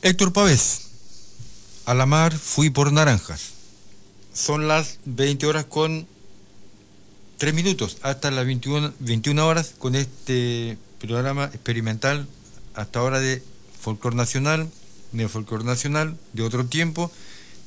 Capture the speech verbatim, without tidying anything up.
Héctor Pavés, a la mar fui por naranjas. Son las veinte horas con tres minutos, hasta las veintiuna, veintiuna horas con este programa experimental hasta ahora de folclore nacional, de folclore nacional, de otro tiempo,